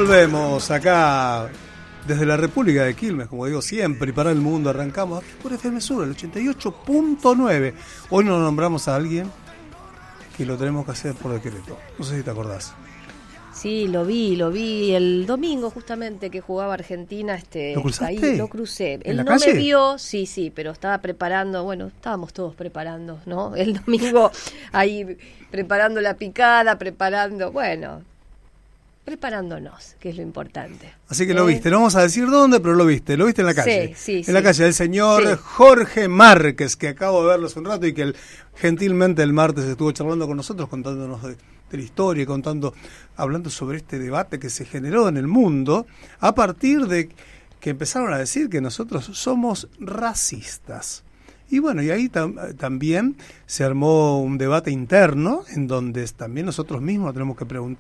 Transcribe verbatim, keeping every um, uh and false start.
Volvemos acá desde la República de Quilmes, como digo siempre, y para el mundo arrancamos aquí por F M Sur, el ochenta y ocho punto nueve. Hoy nos nombramos a alguien que lo tenemos que hacer por decreto. No sé si te acordás. Sí, lo vi, lo vi el domingo justamente que jugaba Argentina. Este, ¿Lo cruzaste? Ahí lo crucé. ¿En Él la no calle? me vio, sí, sí, pero estaba preparando, bueno, estábamos todos preparando, ¿no? El domingo ahí preparando la picada, preparando, bueno, preparándonos, que es lo importante. Así que ¿Eh? lo viste, no vamos a decir dónde, pero lo viste, lo viste en la calle. Sí, sí, en sí. la calle del señor Sí. Jorge Márquez, que acabo de verlo hace un rato y que él, gentilmente el martes estuvo charlando con nosotros, contándonos de, de la historia, contando, hablando sobre este debate que se generó en el mundo a partir de que empezaron a decir que nosotros somos racistas. Y bueno, y ahí tam- también se armó un debate interno en donde también nosotros mismos tenemos que preguntar